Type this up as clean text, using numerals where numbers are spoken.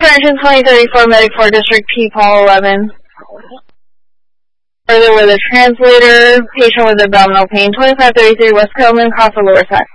Extension 2034, Medic 4, District P, Paul 11. Further with a translator, patient with abdominal pain, 2533 West Coleman, Casa Lower Side.